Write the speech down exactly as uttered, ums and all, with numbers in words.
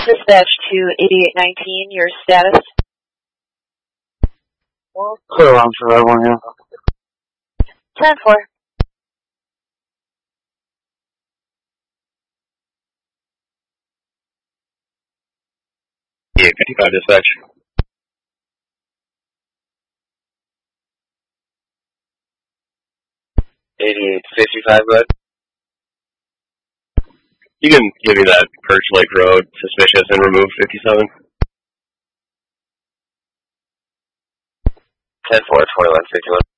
Dispatch to eighty-eight nineteen, your status? Clear on for that one, yeah. ten four. eighty-eight fifty-five dispatch. eighty-eight fifty-five, bud. You can give me that Perch Lake Road suspicious and remove fifty-seven. ten four, twenty-one fifty-one.